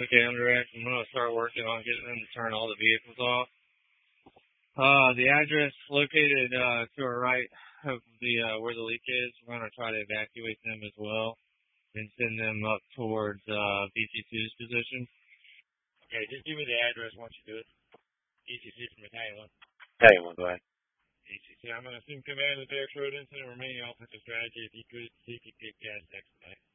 Okay, I'm direct. I'm going to start working on getting them to turn all the vehicles off. The address located to our right of the where the leak is, we're going to try to evacuate them as well and send them up towards BC2's position. Okay, just give me the address once you do it. ECC from Battalion 1. Battalion 1, go ahead. ECC, I'm going to assume command of the Barracks Road incident, remaining offensive strategy. If you could, see if you could gas expedite.